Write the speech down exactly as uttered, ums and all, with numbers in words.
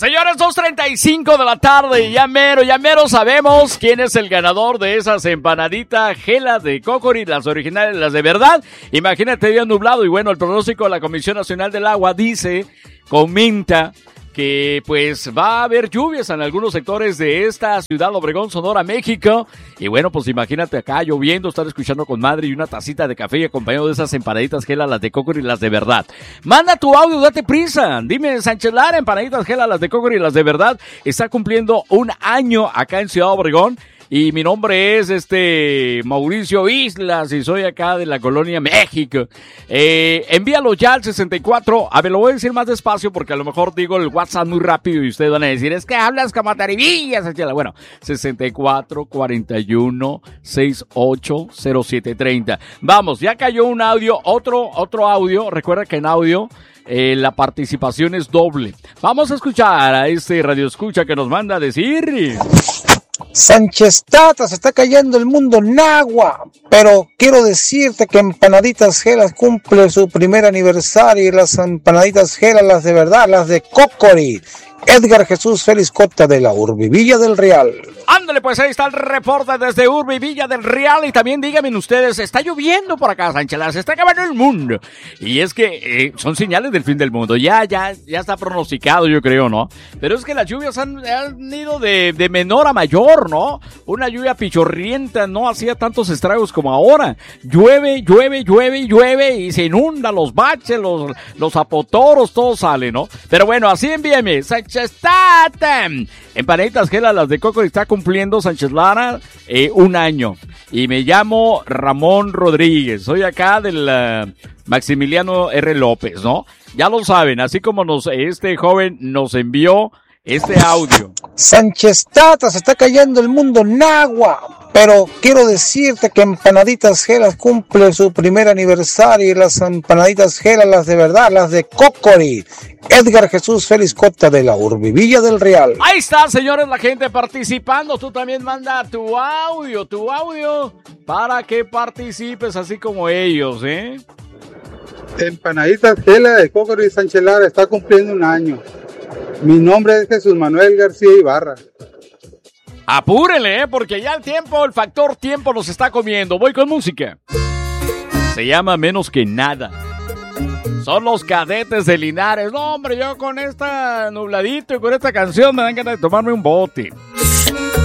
Señores, dos treinta y cinco de la tarde, ya mero, ya mero sabemos quién es el ganador de esas empanaditas Gela de Cocori, las originales, las de verdad. Imagínate, día nublado y bueno, el pronóstico de la Comisión Nacional del Agua dice, comenta que pues va a haber lluvias en algunos sectores de esta ciudad, Obregón, Sonora, México. Y bueno, pues imagínate acá lloviendo, estar escuchando con madre y una tacita de café y acompañado de esas empanaditas Gela, las de Cocori, las de verdad. Manda tu audio, date prisa. Dime, Sánchez Lara, empanaditas Gela, las de Cocori, las de verdad. Está cumpliendo un año acá en Ciudad Obregón. Y mi nombre es este Mauricio Islas y soy acá de la Colonia México. Eh, envíalo ya al sesenta y cuatro. A ver, lo voy a decir más despacio porque a lo mejor digo el WhatsApp muy rápido y ustedes van a decir, es que hablas como taribillas. Bueno, sesenta y cuatro, cuarenta y uno, sesenta y ocho, cero siete treinta. Vamos, ya cayó un audio, otro, otro audio. Recuerda que en audio eh, la participación es doble. Vamos a escuchar a este radioescucha que nos manda a decir... Sánchez Tata, se está cayendo el mundo en agua, pero quiero decirte que Empanaditas Gelas cumple su primer aniversario y las Empanaditas Gelas, las de verdad, las de Cocori. Edgar Jesús Félix Cota de la Urbi Villa del Real. Ándale, pues ahí está el reporte desde Urbi Villa del Real. Y también díganme ustedes, está lloviendo por acá, Sánchez Lara, se está acabando el mundo. Y es que eh, son señales del fin del mundo. Ya, ya, ya está pronosticado, yo creo, ¿no? Pero es que las lluvias han, han ido de, de menor a mayor, ¿no? Una lluvia pichorrienta no hacía tantos estragos como ahora. Llueve, llueve, llueve, llueve y se inundan los baches, los, los apotoros, todo sale, ¿no? Pero bueno, así envíeme, Sánchez Tata. Empanaditas Gela, las de Coco, está cumpliendo Sánchez Lara eh, un año. Y me llamo Ramón Rodríguez. Soy acá del uh, Maximiliano R. López, ¿no? Ya lo saben, así como nos este joven nos envió este audio. Sánchez Tata, se está cayendo el mundo en agua, pero quiero decirte que Empanaditas Gelas cumple su primer aniversario y las Empanaditas Gelas, las de verdad, las de Cocori. Edgar Jesús Félix Cota de la Urbi Villa del Real. Ahí está, señores, la gente participando. Tú también manda tu audio, tu audio, para que participes así como ellos, ¿eh? Empanaditas Gela de Cocori, Sánchez Lara, está cumpliendo un año. Mi nombre es Jesús Manuel García Ibarra. Apúrele, ¿eh? Porque ya el tiempo, el factor tiempo nos está comiendo. Voy con música. Se llama Menos que Nada. Son los Cadetes de Linares. No, hombre, yo con esta nubladito y con esta canción me dan ganas de tomarme un bote.